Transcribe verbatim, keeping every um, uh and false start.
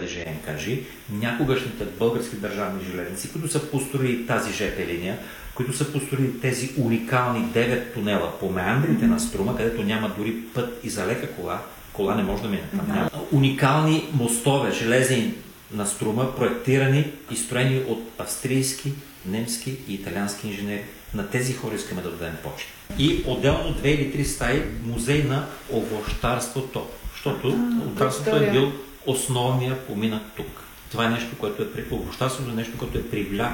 Ж М К Ж, някогашните български държавни железници, които са построили тази ЖП линия, които са построили тези уникални девет тунела по меандрите на Струма, където няма дори път и за лека кола, кола не може да мине там. Няма. Уникални мостове, железни на Струма, проектирани и строени от австрийски, немски и италиански инженери. На тези хора искаме да дадем почет. И отделно две или три стаи музей на овощарството, защото овощарството е бил основния поминък тук. Това е нещо, което е при овощарството, е нещо, което е привлякло